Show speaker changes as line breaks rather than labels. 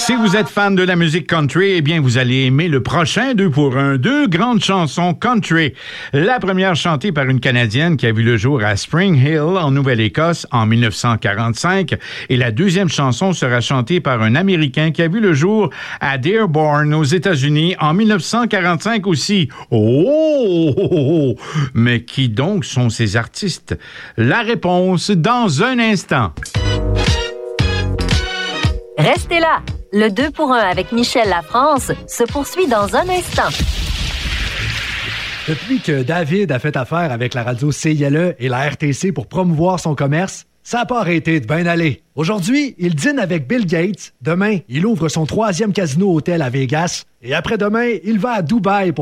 Si vous êtes fan de la musique country, eh bien, vous allez aimer le prochain 2 pour 1. 2 grandes chansons country. La première chantée par une Canadienne qui a vu le jour à Spring Hill, en Nouvelle-Écosse, en 1945. Et la deuxième chanson sera chantée par un Américain qui a vu le jour à Dearborn, aux États-Unis, en 1945 aussi. Oh! Mais qui donc sont ces artistes? La réponse dans un instant.
Restez là. Le 2 pour 1 avec Michel Lafrance se poursuit dans un instant.
Depuis que David a fait affaire avec la radio CILE et la RTC pour promouvoir son commerce, ça n'a pas arrêté de bien aller. Aujourd'hui, il dîne avec Bill Gates. Demain, il ouvre son 3e casino-hôtel à Vegas. Et après-demain, il va à Dubaï pour